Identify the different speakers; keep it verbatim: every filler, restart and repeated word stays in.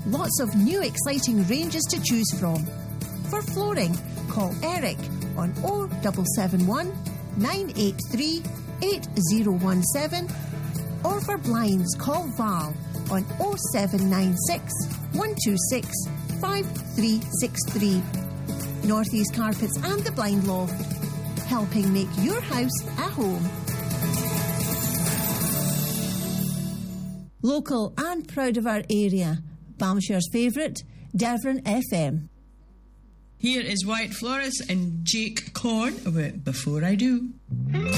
Speaker 1: Lots of new exciting ranges to choose from. For flooring, call Eric on oh seven seven one, nine eight three, eight oh one seven, or for blinds, call Val on oh seven nine six, one two six, five three six three. Northeast Carpets and the Blind Loft, helping make your house a home. Local and proud of our area, Balmshire's favourite, Devon F M.
Speaker 2: Here is White Flores and Jake Corn with Before I Do.